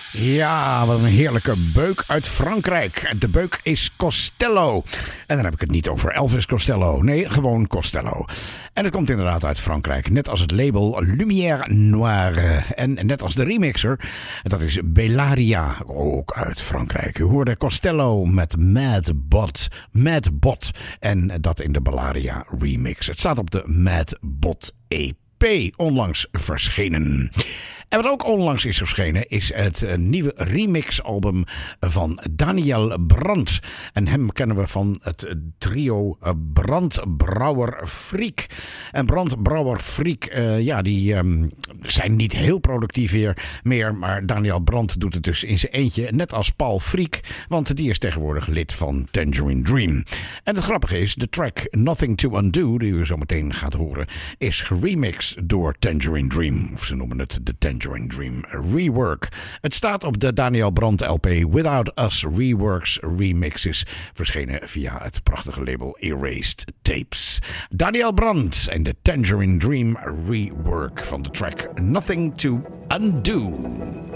Ja, wat een heerlijke beuk uit Frankrijk. De beuk is Costello. En dan heb ik het niet over Elvis Costello. Nee, gewoon Costello. En het komt inderdaad uit Frankrijk. Net als het label Lumière Noire. En net als de remixer. Dat is Bellaria. Ook uit Frankrijk. U hoorde Costello met Mad Bot. En dat in de Bellaria remix. Het staat op de Mad Bot EP. Onlangs verschenen. En wat ook onlangs is verschenen is het nieuwe remixalbum van Daniel Brandt. En hem kennen we van het trio Brandt Brouwer Freak. En Brandt Brouwer Freak, die zijn niet heel productief meer. Maar Daniel Brandt doet het dus in zijn eentje, net als Paul Freak. Want die is tegenwoordig lid van Tangerine Dream. En het grappige is, de track Nothing to Undo, die u zo meteen gaat horen, is geremixed door Tangerine Dream. Of ze noemen het de Tangerine Dream Rework. Het staat op de Daniel Brandt LP Without Us Reworks Remixes, verschenen via het prachtige label Erased Tapes. Daniel Brandt en de Tangerine Dream Rework van de track Nothing to Undo.